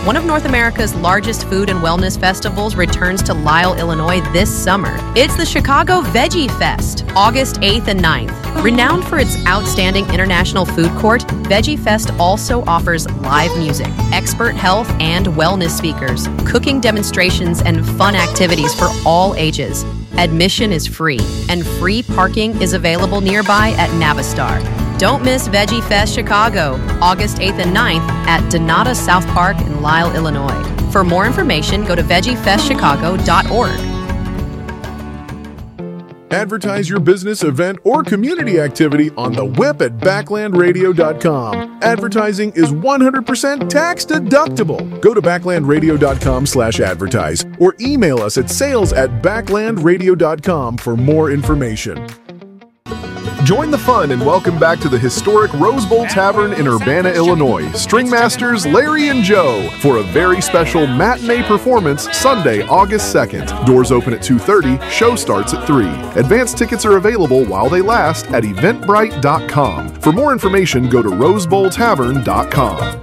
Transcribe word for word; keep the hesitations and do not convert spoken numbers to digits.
One of North America's largest food and wellness festivals returns to Lisle, Illinois this summer. It's the Chicago Veggie Fest, August eighth and ninth. Renowned for its outstanding international food court, Veggie Fest also offers live music, expert health and wellness speakers, cooking demonstrations, and fun activities for all ages. Admission is free, and free parking is available nearby at Navistar. Don't miss Veggie Fest Chicago, August eighth and ninth at Donata South Park in Lisle, Illinois. For more information, go to veggie fest chicago dot org. Advertise your business, event, or community activity on the whip at backland radio dot com. Advertising is one hundred percent tax deductible. Go to backland radio dot com slash advertise or email us at sales at backland radio dot com for more information. Join the fun and welcome back to the historic Rose Bowl Tavern in Urbana, Illinois. String Masters Larry and Joe for a very special matinee performance Sunday, August second. Doors open at two thirty, show starts at three. Advance tickets are available while they last at eventbrite dot com. For more information, go to rose bowl tavern dot com.